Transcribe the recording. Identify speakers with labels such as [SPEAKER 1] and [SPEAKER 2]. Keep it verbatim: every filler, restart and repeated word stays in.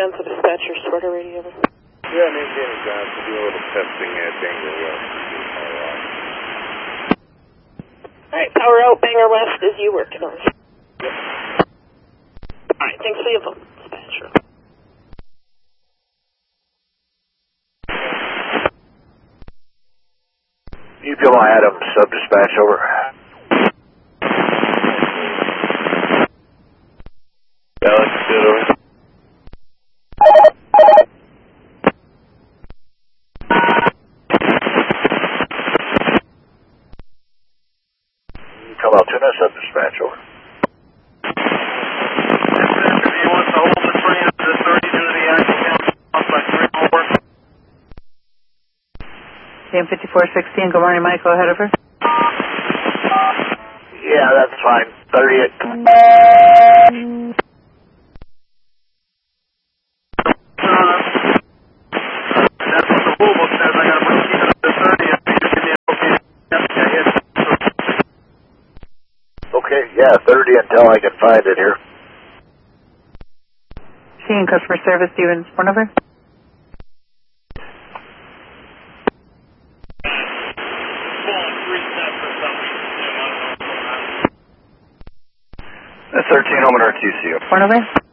[SPEAKER 1] Johnson dispatcher, Sparta radio. Over.
[SPEAKER 2] Yeah, name's Danny Johnson. Do a little testing at Bangor West.
[SPEAKER 1] Alright, power out, Bangor West, is you working on?
[SPEAKER 2] Yep.
[SPEAKER 1] Alright, thanks for your phone, dispatcher.
[SPEAKER 3] E P L Adam, sub-dispatch, over.
[SPEAKER 2] Alex, sit over.
[SPEAKER 3] Come out to sub-dispatch, over.
[SPEAKER 4] He wants to hold the train up to thirty due to the accident. Off by three more.
[SPEAKER 5] C M fifty-four sixteen, good morning, Mike. Go ahead, over.
[SPEAKER 3] Yeah, that's fine. thirty-eight.
[SPEAKER 4] That's what the rule book says. I got to bring it up to thirty. If you give me an okay, I hit.
[SPEAKER 3] Okay, yeah, thirty until I can find it here.
[SPEAKER 5] Seeing customer service, Stevens, one over.
[SPEAKER 3] thirteen, home and R Q C.
[SPEAKER 5] One over.